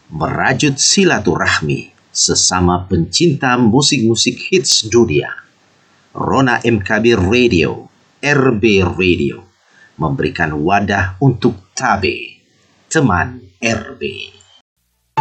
merajut silaturahmi sesama pencinta musik-musik hits dunia. Rona MKB Radio, RB Radio, memberikan wadah untuk Tabe, teman RB.